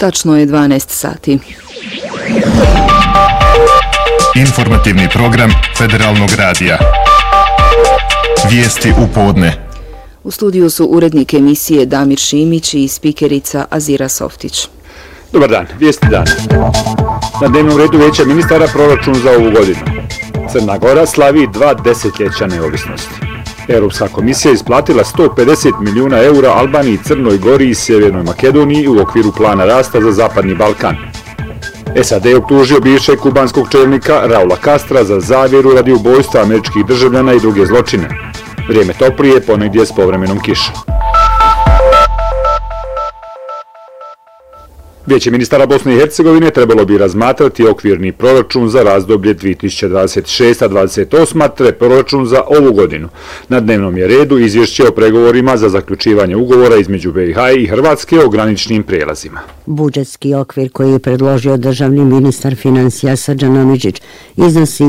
Tačno je 12 sati. Informativni program Federalnog radija. Vijesti u podne. U studiju su urednik emisije Damir Šimić i spikerica Azira Softić. Dobar dan, vijesti dan. Na dnevnom redu Vijeća ministara proračun za ovu godinu. Crna Gora slavi 2 desetljeća neovisnosti. Europska komisija isplatila 150 milijuna eura Albaniji, Crnoj Gori i Sjevernoj Makedoniji u okviru plana rasta za Zapadni Balkan. SAD je optužio bivšeg kubanskog čelnika Raula Castra za zavjeru radi ubojstva američkih državljana i druge zločine. Vrijeme toplije, ponegdje s povremenom kišom. Vijeće ministara Bosne i Hercegovine trebalo bi razmatrati okvirni proračun za razdoblje 2026-2028, te proračun za ovu godinu. Na dnevnom je redu izvješće o pregovorima za zaključivanje ugovora između BiH i Hrvatske o graničnim prijelazima. Budžetski okvir koji je predložio državni ministar financija Srđan Amidžić iznosi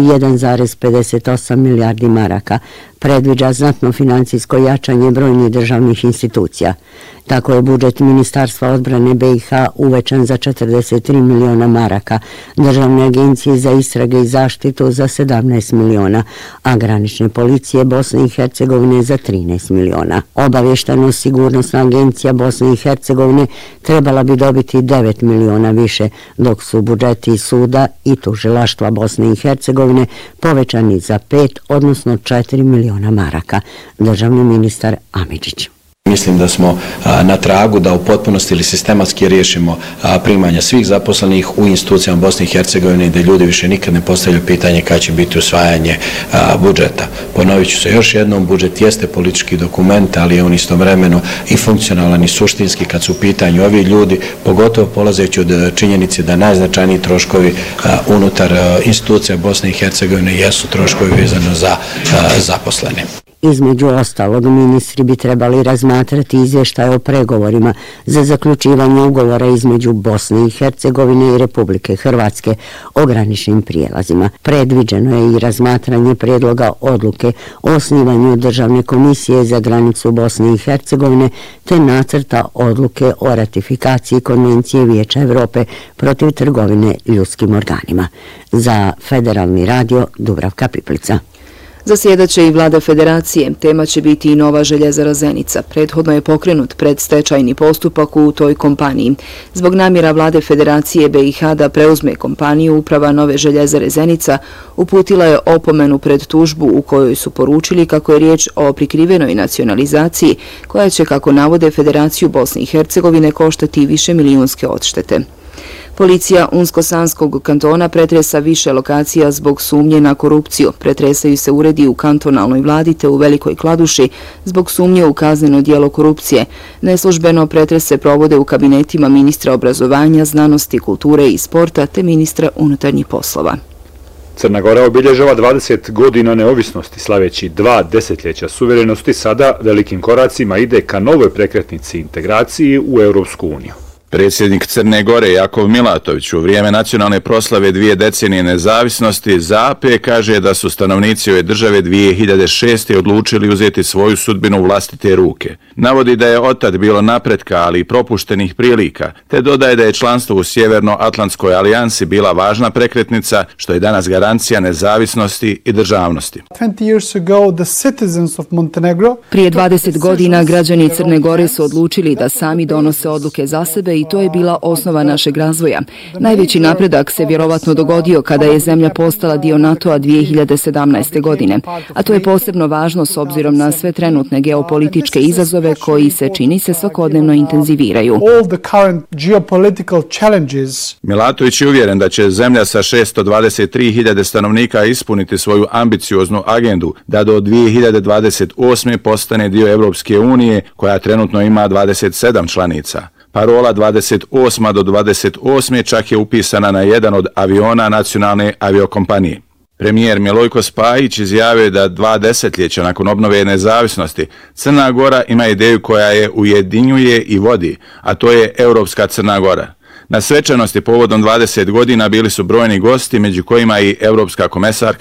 1,58 milijardi maraka. Predviđa znatno financijsko jačanje brojnih državnih institucija. Tako je budžet Ministarstva odbrane BiH uvećan za 43 miliona maraka, Državne agencije za istrage i zaštitu za 17 miliona, a granične policije Bosne i Hercegovine za 13 miliona. Obavještajno-sigurnosna agencija Bosne i Hercegovine trebala bi dobiti 9 miliona više, dok su budžeti suda i tužilaštva Bosne i Hercegovine povećani za 5, odnosno 4 miliona maraka. Državni ministar Amidžić. Mislim da smo na tragu da u potpunosti ili sistematski riješimo primanja svih zaposlenih u institucijama Bosne i Hercegovine i da ljudi više nikad ne postavljaju pitanje kada će biti usvajanje budžeta. Ponovit ću se još jednom, budžet jeste politički dokument, ali je on istovremeno i funkcionalan i suštinski kad su u pitanju ovi ljudi, pogotovo polazeći od činjenice da najznačajniji troškovi unutar institucija Bosne i Hercegovine jesu troškovi vezano za zaposlene. Između ostalog, ministri bi trebali razmatrati izvještaj o pregovorima za zaključivanje ugovora između Bosne i Hercegovine i Republike Hrvatske o graničnim prijelazima. Predviđeno je i razmatranje prijedloga odluke o osnivanju Državne komisije za granicu Bosne i Hercegovine te nacrta odluke o ratifikaciji Konvencije Vijeća Europe protiv trgovine ljudskim organima. Za Federalni radio Dubravka Piplica. Zasjedaće i vlada federacije. Tema će biti i nova željezara Zenica. Prethodno je pokrenut predstečajni postupak u toj kompaniji. Zbog namjera vlade federacije BiH da preuzme kompaniju, uprava nove željezare Zenica uputila je opomenu pred tužbu u kojoj su poručili kako je riječ o prikrivenoj nacionalizaciji koja će, kako navode, Federaciju Bosne i Hercegovine koštati višemilijunske odštete. Policija Unsko-Sanskog kantona pretresa više lokacija zbog sumnje na korupciju. Pretresaju se uredi u kantonalnoj vladi te u Velikoj Kladuši zbog sumnje u kazneno djelo korupcije. Neslužbeno pretrese provode u kabinetima ministra obrazovanja, znanosti, kulture i sporta te ministra unutarnjih poslova. Crna Gora obilježava 20 godina neovisnosti, slaveći 2 desetljeća suverenosti, sada velikim koracima ide ka novoj prekretnici integraciji u Europsku uniju. Predsjednik Crne Gore Jakov Milatović u vrijeme nacionalne proslave 2 decenije nezavisnosti za AP kaže da su stanovnici ove države 2006. odlučili uzeti svoju sudbinu u vlastite ruke. Navodi da je otad bilo napretka, ali i propuštenih prilika, te dodaje da je članstvo u Sjevernoatlantskoj alijansi bila važna prekretnica, što je danas garancija nezavisnosti i državnosti. Prije 20 godina građani Crne Gore su odlučili da sami donose odluke za sebe i to je bila osnova našeg razvoja. Najveći napredak se vjerovatno dogodio kada je zemlja postala dio NATO-a 2017. godine, a to je posebno važno s obzirom na sve trenutne geopolitičke izazove koji se, čini se, svakodnevno intenziviraju. Milatović je uvjeren da će zemlja sa 623.000 stanovnika ispuniti svoju ambicioznu agendu da do 2028. postane dio Europske unije, koja trenutno ima 27 članica. Parola 28. do 28. čak je upisana na jedan od aviona nacionalne aviokompanije. Premijer Milojko Spajić izjavio da 2 desetljeća nakon obnove nezavisnosti Crna Gora ima ideju koja je ujedinjuje i vodi, a to je Europska Crna Gora. Na svečanosti povodom 20 godina bili su brojni gosti, među kojima i europska komesarka